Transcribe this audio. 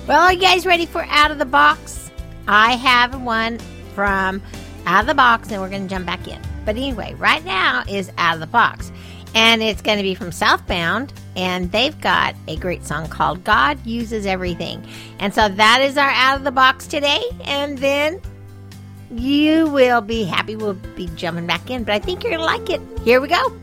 Well, are you guys ready for Out of the Box? I have one from Out of the Box, and we're going to jump back in. But anyway, right now is Out of the Box. And it's going to be from Southbound, and they've got a great song called God Uses Everything. And so that is our Out of the Box today, and then you will be happy. We'll be jumping back in, but I think you're going to like it. Here we go.